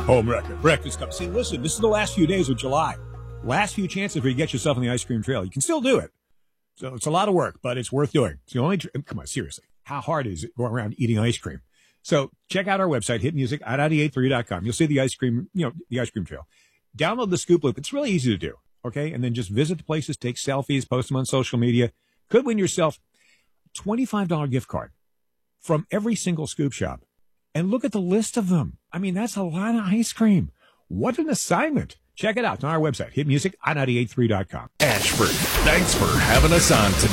Home Record Breakfast Cup. See, listen, this is the last few days of July. Last few chances for you to get yourself on the ice cream trail. You can still do it. So it's a lot of work, but it's worth doing. It's the only, come on, seriously. How hard is it going around eating ice cream? So check out our website, hitmusic.983.com. You'll see the ice cream, the ice cream trail. Download the Scoop Loop. It's really easy to do. Okay. And then just visit the places, take selfies, post them on social media. Could win yourself a $25 gift card from every single Scoop shop. And look at the list of them. I mean, that's a lot of ice cream. What an assignment. Check it out on our website, hitmusic.983.com. Ashford, thanks for having us on today.